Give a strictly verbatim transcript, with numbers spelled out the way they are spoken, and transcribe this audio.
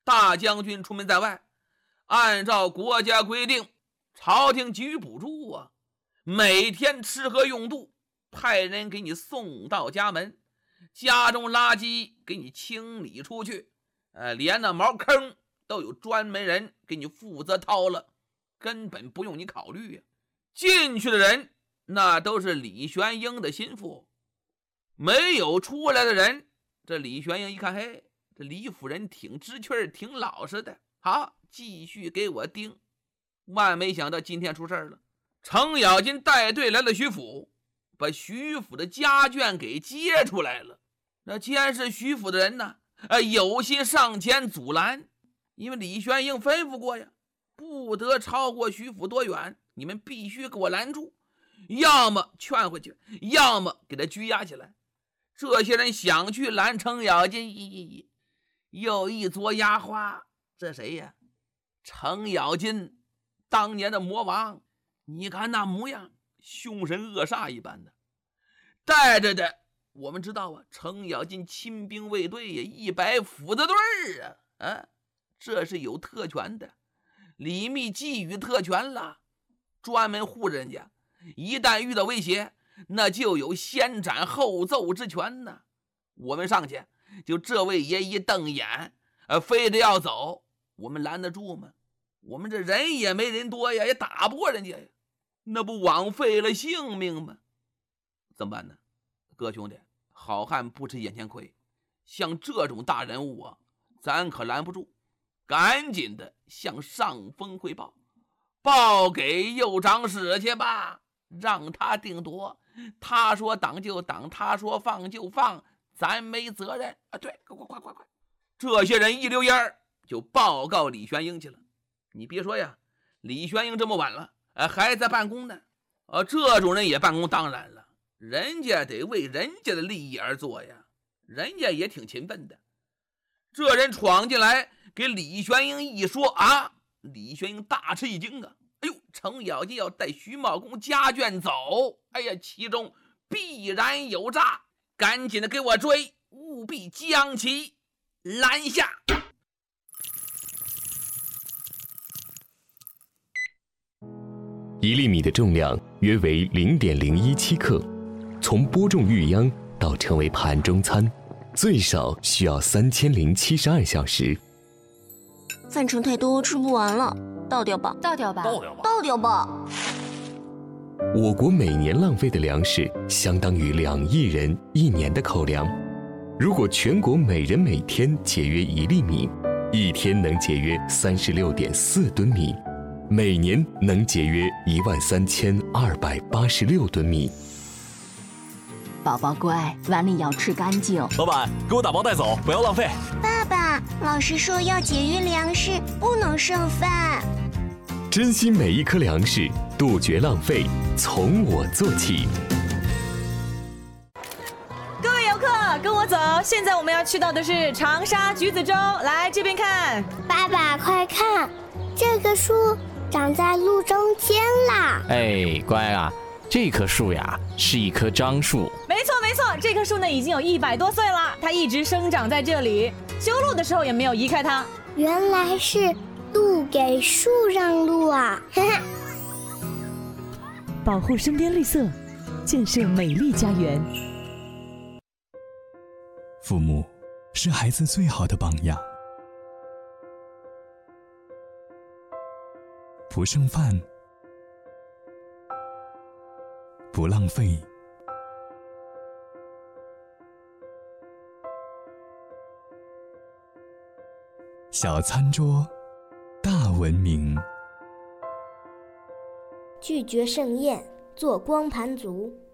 大将军出门在外，按照国家规定，朝廷给予补助啊，每天吃喝用度，派人给你送到家门，家中垃圾给你清理出去，呃，连那茅坑都有专门人给你负责掏了，根本不用你考虑呀、啊。进去的人那都是李玄英的心腹，没有出来的人，这李玄英一看，嘿，这李夫人挺知趣，挺老实的，好，继续给我盯。万没想到今天出事了，程咬金带队来了徐府，把徐府的家眷给接出来了。那监视徐府的人呢，呃，有心上前阻拦，因为李玄英吩咐过呀，不得超过徐府多远，你们必须给我拦住，要么劝回去，要么给他拘押起来。这些人想去拦程咬金，又一撮压花，这谁呀？程咬金当年的魔王，你看那模样，凶神恶煞一般的，带着的我们知道啊，程咬金亲兵卫队呀，一百斧子队儿啊，啊，这是有特权的，李密给予特权了，专门护着人家，一旦遇到威胁，那就有先斩后奏之权呢。我们上去，就这位爷一瞪眼，呃，非得要走，我们拦得住吗？我们这人也没人多呀，也打不过人家呀，那不枉费了性命吗？怎么办呢？哥兄弟，好汉不吃眼前亏，像这种大人物啊，咱可拦不住，赶紧的向上峰汇报，报给右长史去吧，让他定夺。他说挡就挡，他说放就放，咱没责任啊！对，快快快快快！这些人一溜烟就报告李玄英去了。你别说呀，李玄英这么晚了，呃，还在办公呢。啊，这种人也办公，当然了，人家得为人家的利益而做呀，人家也挺勤奋的。这人闯进来给李玄英一说啊，李玄英大吃一惊啊！哎呦，程咬金要带徐茂公家眷走，哎呀，其中必然有诈，赶紧的给我追，务必将其拦下。 一粒米的重量约为 零点零一七 克，从播种育秧到成为盘中餐，最少需要三千零七十二小时。 饭盛太多，吃不完了，倒掉吧， 倒掉吧， 倒掉吧， 倒掉吧。 我国每年浪费的粮食相当于两亿人一年的口粮。如果全国每人每天节约一粒米，一天能节约 三十六点四吨米，每年能节约一万三千二百八十六吨米。 宝宝乖，碗里要吃干净。 老板，给我打包带走，不要浪费。 爸爸，老师说要节约粮食，不能剩饭。 珍惜每一颗粮食，杜绝浪费，从我做起。 各位游客，跟我走，现在我们要去到的是长沙橘子洲，来这边看。 爸爸，快看，这棵树长在路中间啦！ 哎，乖啊，这棵树呀是一棵樟树。 没错没错，这棵树呢已经有一百多岁了，它一直生长在这里，修路的时候也没有移开它。 原来是路给树让路啊！ 保护身边绿色，建设美丽家园。 父母是孩子最好的榜样。不剩饭，不浪费，小餐桌，大文明。 拒绝盛宴，做光盘族。